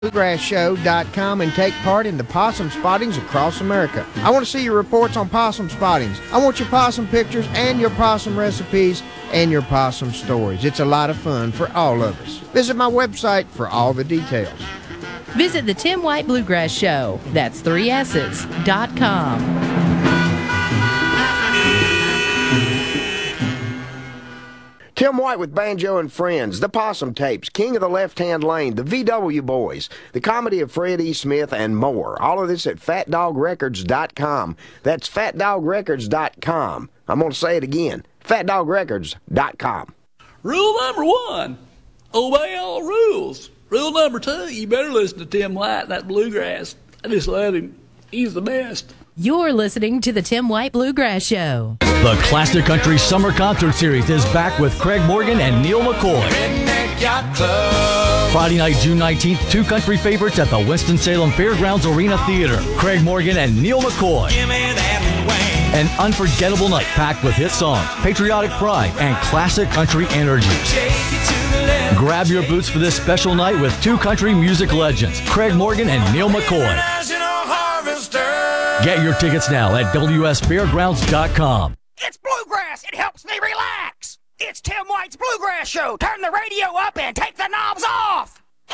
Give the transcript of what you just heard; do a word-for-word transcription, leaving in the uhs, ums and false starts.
bluegrass show dot com and take part in the possum spottings across America. I want to see your reports on possum spottings. I want your possum pictures and your possum recipes and your possum stories. It's a lot of fun for all of us. Visit my website for all the details. Visit the Tim White Bluegrass Show. That's three S's dot com. Tim White with Banjo and Friends, The Possum Tapes, King of the Left-Hand Lane, The V W Boys, The Comedy of Fred E. Smith, and more. All of this at fat dog records dot com. That's fat dog records dot com. I'm going to say it again, fat dog records dot com. Rule number one, obey all rules. Rule number two, you better listen to Tim White, that bluegrass. I just love him. He's the best. You're listening to the Tim White Bluegrass Show. The Classic Country Summer Concert Series is back with Craig Morgan and Neil McCoy. Friday night, June nineteenth, two country favorites at the Winston-Salem Fairgrounds Arena Theater. Craig Morgan and Neil McCoy. An unforgettable night packed with hit songs, patriotic pride, and classic country energy. Grab your boots for this special night with two country music legends, Craig Morgan and Neil McCoy. Get your tickets now at W S fairgrounds dot com. It's bluegrass. It helps me relax. It's Tim White's Bluegrass Show. Turn the radio up and take the knobs off.